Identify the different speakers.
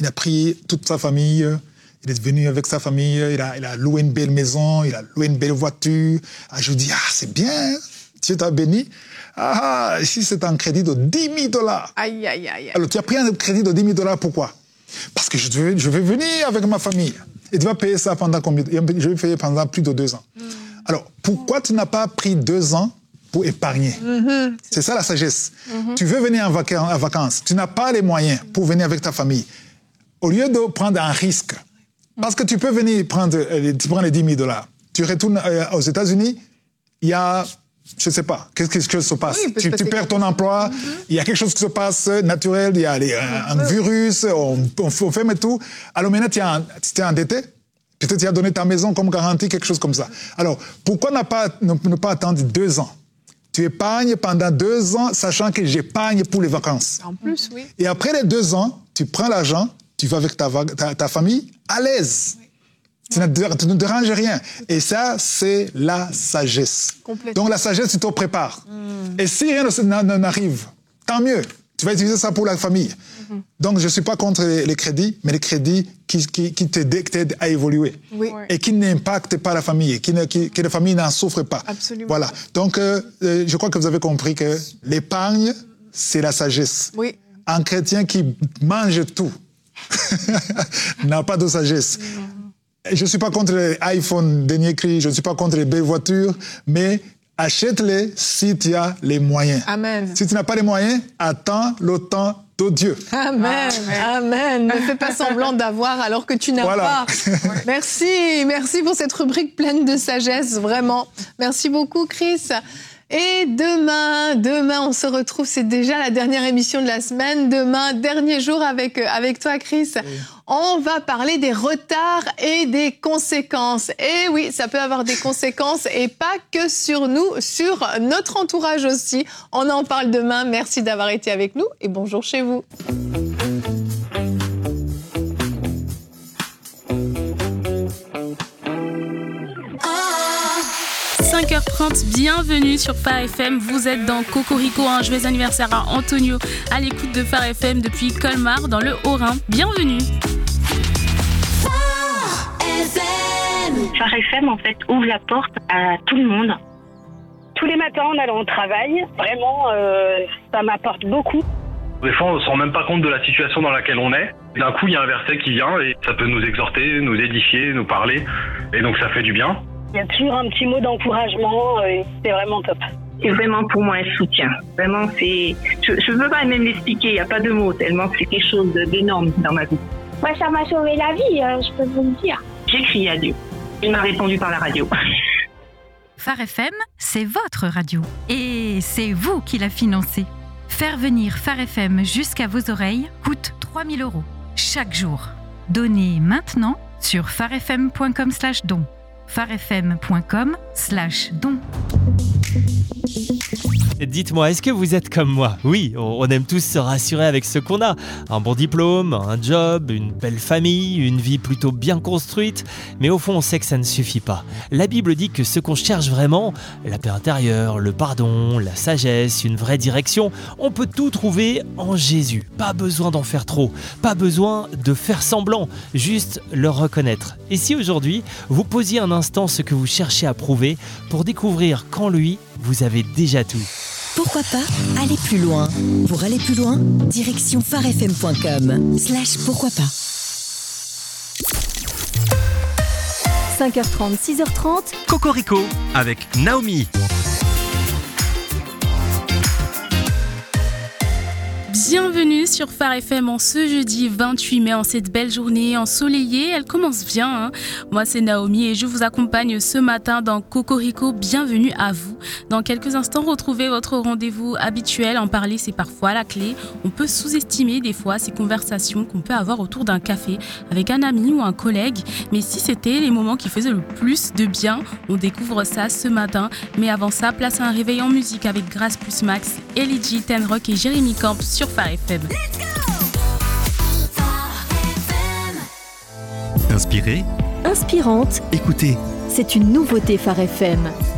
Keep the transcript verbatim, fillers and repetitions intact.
Speaker 1: il a pris toute sa famille, il est venu avec sa famille, il a, il a loué une belle maison, il a loué une belle voiture. Ah, je dis, ah, c'est bien, Dieu t'a béni. Ah, ici, c'est un crédit de dix mille dollars.
Speaker 2: Aïe, aïe, aïe.
Speaker 1: Alors, tu as pris un crédit de dix mille dollars, pourquoi? Parce que je vais, je vais venir avec ma famille. Et tu vas payer ça pendant combien? Je vais payer pendant plus de deux ans. Mm. Alors, pourquoi tu n'as pas pris deux ans pour épargner? Mm-hmm. C'est ça la sagesse. Mm-hmm. Tu veux venir en vacances, en vacances, tu n'as pas les moyens pour venir avec ta famille. Au lieu de prendre un risque, parce que tu peux venir prendre, tu prends les dix mille dollars, tu retournes aux États-Unis, il y a, je ne sais pas, qu'est-ce qui se passe? Oui, tu, tu perds ton emploi, mm-hmm. il y a quelque chose qui se passe naturel, il y a les, un, un virus, on, on, on ferme tout. Alors maintenant, tu es endetté. Peut-être tu as donné ta maison comme garantie, quelque chose comme ça. Alors, pourquoi ne pas, ne, ne pas attendre deux ans? Tu épargnes pendant deux ans, sachant que j'épargne pour les vacances.
Speaker 2: En plus, oui.
Speaker 1: Et après les deux ans, tu prends l'argent, tu vas avec ta, ta, ta famille à l'aise. Oui. Tu, ouais. ne, tu ne déranges rien. Et ça, c'est la sagesse. Donc la sagesse, tu te prépares. Mm. Et si rien n'arrive, tant mieux. Tu vas utiliser ça pour la famille. Mm-hmm. Donc, je ne suis pas contre les, les crédits, mais les crédits qui, qui, qui t'aident à évoluer. Oui. Et qui n'impactent pas la famille, qui ne, qui, que la famille n'en souffre pas.
Speaker 2: Absolument.
Speaker 1: Voilà. Donc, euh, je crois que vous avez compris que l'épargne, c'est la sagesse.
Speaker 2: Oui.
Speaker 1: Un chrétien qui mange tout n'a pas de sagesse. Mm-hmm. Je ne suis pas contre les iPhone dernier cri, je ne suis pas contre les belles voitures, mais achète-les si tu as les moyens.
Speaker 2: Amen.
Speaker 1: Si tu n'as pas les moyens, attends le temps de Dieu.
Speaker 2: Amen. Amen. Ne fais pas semblant d'avoir alors que tu n'as voilà. pas. Merci. Merci pour cette rubrique pleine de sagesse, vraiment. Merci beaucoup, Chris. Et demain, demain, on se retrouve, c'est déjà la dernière émission de la semaine. Demain, dernier jour avec, avec toi, Chris. Oui. On va parler des retards et des conséquences. Et oui, ça peut avoir des conséquences et pas que sur nous, sur notre entourage aussi. On en parle demain. Merci d'avoir été avec nous et bonjour chez vous.
Speaker 3: cinq heures trente, bienvenue sur Phare F M. Vous êtes dans Cocorico, un joyeux anniversaire à Antonio, à l'écoute de Phare F M depuis Colmar, dans le Haut-Rhin. Bienvenue.
Speaker 4: Phare F M. Phare F M, en fait, ouvre la porte à tout le monde. Tous les matins, en allant au travail, vraiment, euh, ça m'apporte beaucoup.
Speaker 5: Des fois, on ne se rend même pas compte de la situation dans laquelle on est. D'un coup, il y a un verset qui vient et ça peut nous exhorter, nous édifier, nous parler. Et donc, ça fait du bien.
Speaker 4: Il y a toujours un petit mot d'encouragement et c'est vraiment top.
Speaker 6: C'est vraiment pour moi un soutien. Vraiment, c'est... Je ne peux pas même l'expliquer, il n'y a pas de mots, tellement c'est quelque chose d'énorme dans ma vie.
Speaker 7: Moi, ça m'a sauvé la vie, euh, je peux vous le dire.
Speaker 6: J'ai crié à Dieu. Il m'a répondu par la radio.
Speaker 8: Phare F M, c'est votre radio. Et c'est vous qui la financez. Faire venir Phare F M jusqu'à vos oreilles coûte trois mille euros chaque jour. Donnez maintenant sur pharefm point com slash don. pharefm point com slash don.
Speaker 9: Dites-moi, est-ce que vous êtes comme moi? Oui, on aime tous se rassurer avec ce qu'on a. Un bon diplôme, un job, une belle famille, une vie plutôt bien construite. Mais au fond, on sait que ça ne suffit pas. La Bible dit que ce qu'on cherche vraiment, la paix intérieure, le pardon, la sagesse, une vraie direction, on peut tout trouver en Jésus. Pas besoin d'en faire trop, pas besoin de faire semblant, juste le reconnaître. Et si aujourd'hui, vous posiez un instant ce que vous cherchez à prouver pour découvrir qu'en lui, vous avez déjà tout.
Speaker 10: Pourquoi pas aller plus loin? Pour aller plus loin, direction pharefm point com slash pourquoi pas.
Speaker 11: cinq heures trente, six heures trente.
Speaker 12: Cocorico avec Naomi.
Speaker 3: Bienvenue sur Phare F M en ce jeudi vingt-huit mai, en cette belle journée ensoleillée. Elle commence bien, hein. Moi c'est Naomi et je vous accompagne ce matin dans Cocorico. Bienvenue à vous. Dans quelques instants, retrouvez votre rendez-vous habituel. En parler, c'est parfois la clé. On peut sous-estimer des fois ces conversations qu'on peut avoir autour d'un café avec un ami ou un collègue. Mais si c'était les moments qui faisaient le plus de bien, on découvre ça ce matin. Mais avant ça, place à un réveil en musique avec Grâce plus Max, Ellie G, Ten Rock et Jérémy Camp sur Phare F M.
Speaker 12: Inspirée,
Speaker 11: inspirante,
Speaker 12: écoutez.
Speaker 11: C'est une nouveauté Phare F M.